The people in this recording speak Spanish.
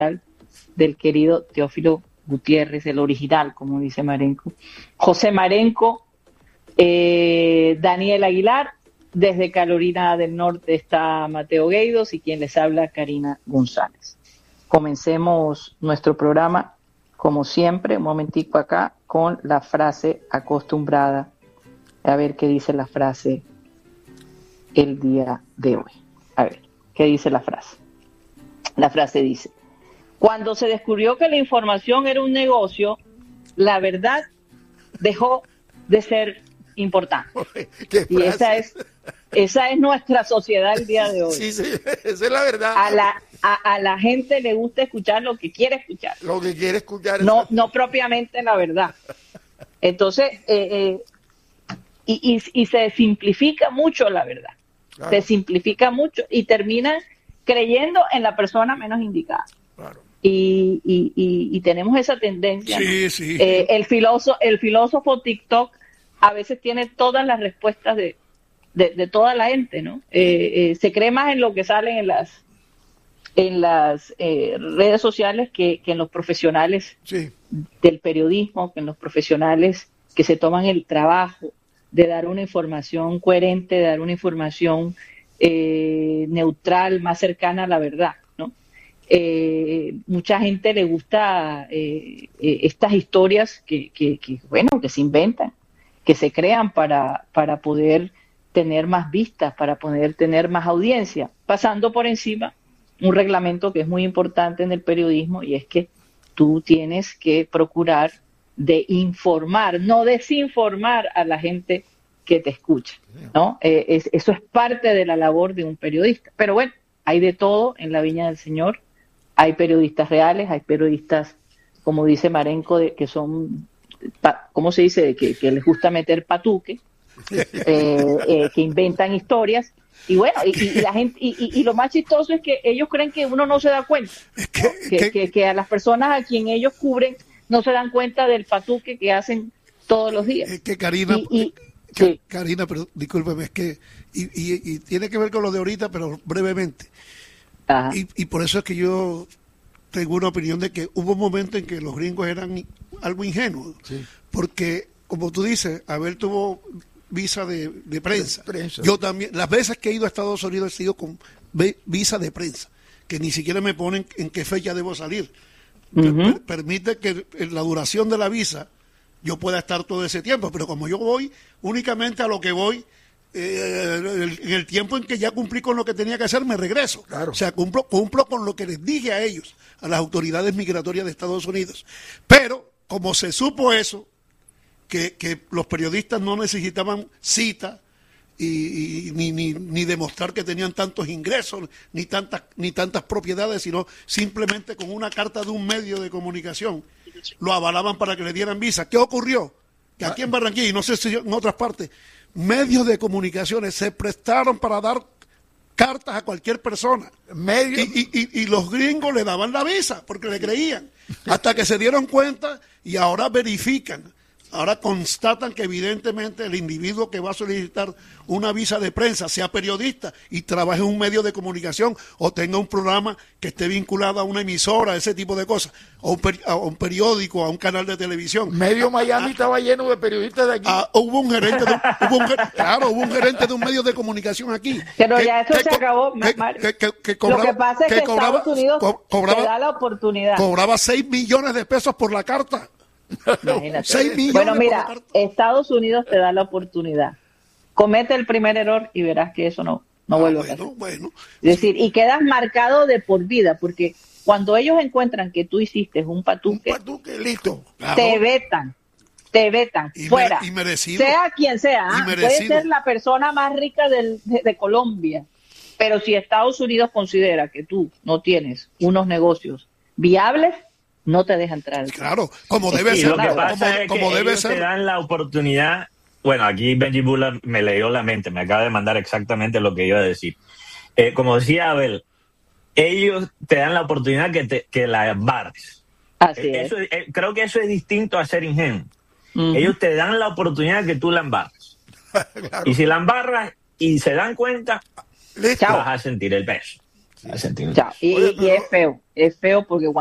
del querido Teófilo Gutiérrez, el original, como dice Marenco, José Marenco, Daniel Aguilar, desde Carolina del Norte está Mateo Gueidos y quien les habla, Karina González. Comencemos nuestro programa, como siempre, un momentico acá, con la frase acostumbrada. A ver qué dice la frase el día de hoy. A ver, ¿qué dice la frase? La frase dice: cuando se descubrió que la información era un negocio, la verdad dejó de ser importante. Y esa es nuestra sociedad el día de hoy. Sí, esa es la verdad. A la gente le gusta escuchar lo que quiere escuchar. Lo que quiere escuchar. No propiamente la verdad. Entonces, y se simplifica mucho la verdad. Claro. Se simplifica mucho y termina creyendo en la persona menos indicada. Claro. Y tenemos esa tendencia. Sí, ¿no? sí. El filósofo TikTok a veces tiene todas las respuestas de toda la gente, ¿no? Se cree más en lo que sale en las redes sociales que en los profesionales del periodismo, que en los profesionales que se toman el trabajo de dar una información coherente, de dar una información neutral, más cercana a la verdad, ¿no? Mucha gente le gusta estas historias que se inventan, que se crean para poder tener más vistas, para poder tener más audiencia, pasando por encima un reglamento que es muy importante en el periodismo, y es que tú tienes que procurar de informar, no desinformar a la gente que te escucha, ¿no? Eso es parte de la labor de un periodista. Pero bueno, hay de todo en la viña del Señor. Hay periodistas reales, hay periodistas, como dice Marenco, que son, ¿cómo se dice? Que les gusta meter patuque, que inventan historias. Y bueno, y la gente, y lo más chistoso es que ellos creen que uno no se da cuenta, ¿no? Que a las personas a quien ellos cubren no se dan cuenta del patuque que hacen todos los días. Es que Karina, sí. Karina, pero discúlpeme, es que y tiene que ver con lo de ahorita, pero brevemente. Y por eso es que yo tengo una opinión de que hubo un momento en que los gringos eran algo ingenuos, porque como tú dices, Abel tuvo visa de prensa. Yo también, las veces que he ido a Estados Unidos he sido con visa de prensa, que ni siquiera me ponen en qué fecha debo salir. Permite que en la duración de la visa yo pueda estar todo ese tiempo, pero como yo voy únicamente a lo que voy, en el tiempo en que ya cumplí con lo que tenía que hacer, me regreso. Claro. O sea, cumplo con lo que les dije a ellos, a las autoridades migratorias de Estados Unidos. Pero, como se supo eso, que los periodistas no necesitaban cita ni demostrar que tenían tantos ingresos, ni tantas propiedades, sino simplemente con una carta de un medio de comunicación lo avalaban para que le dieran visa. ¿Qué ocurrió? Que aquí en Barranquilla, y no sé si en otras partes, medios de comunicaciones se prestaron para dar cartas a cualquier persona. Y los gringos le daban la visa porque le creían. Hasta que se dieron cuenta y ahora verifican. Ahora constatan que evidentemente el individuo que va a solicitar una visa de prensa, sea periodista y trabaje en un medio de comunicación o tenga un programa que esté vinculado a una emisora, ese tipo de cosas, o un periódico, a un canal de televisión. Medio Miami estaba lleno de periodistas de aquí. Hubo un gerente de un medio de comunicación aquí. Pero ya eso se acabó. Lo que pasa es que Estados Unidos te da la oportunidad. Cobraba 6 millones de pesos por la carta. Imagínate. 6 millones. Bueno, mira, Estados Unidos te da la oportunidad. Comete el primer error y verás que eso no vuelve a pasar. Bueno. Es decir, y quedas marcado de por vida, porque cuando ellos encuentran que tú hiciste un patuque, listo. Claro. te vetan, fuera. Y merecido. Sea quien sea, puede ser la persona más rica de Colombia, pero si Estados Unidos considera que tú no tienes unos negocios viables, no te deja entrar. Claro, como debe ser. Lo que pasa es que ellos te dan la oportunidad. Bueno, aquí Benji Bullard me leyó la mente, me acaba de mandar exactamente lo que iba a decir. Como decía Abel, ellos te dan la oportunidad que la embarres. Así es. Creo que eso es distinto a ser ingenuo. Uh-huh. Ellos te dan la oportunidad que tú la embarres. Claro. Y si la embarras y se dan cuenta, vas a sentir el peso. a sentirnos. Chao. Y es feo porque